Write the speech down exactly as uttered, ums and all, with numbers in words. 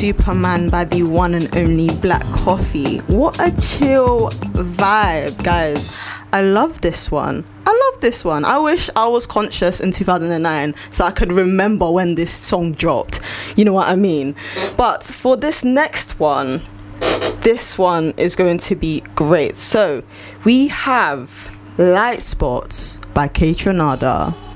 Superman by the one and only Black Coffee. What a chill vibe, guys. I love this one. I love this one. I wish I was conscious in two thousand nine so I could remember when this song dropped. You know what I mean? But for this next one, this one is going to be great. So we have Light Spots by Kaytranada.